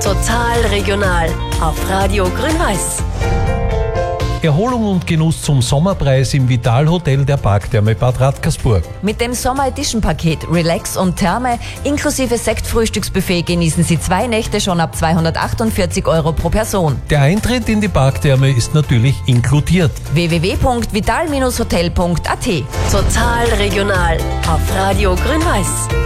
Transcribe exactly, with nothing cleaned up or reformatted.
Total regional auf Radio Grün-Weiß. Erholung und Genuss zum Sommerpreis im Vital Hotel der Parktherme Bad Radkersburg. Mit dem Sommer Edition Paket Relax und Therme inklusive Sektfrühstücksbuffet genießen Sie zwei Nächte schon ab zweihundertachtundvierzig Euro pro Person. Der Eintritt in die Parktherme ist natürlich inkludiert. w w w punkt vital Bindestrich hotel punkt a t. Total regional auf Radio Grün-Weiß.